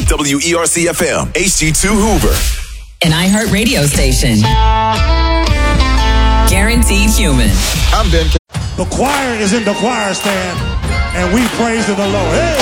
WERC-FM, HD2 Hoover. An iHeart radio station. Guaranteed human. I'm Ben. The choir is in the choir stand, and we praise the Lord. Hey!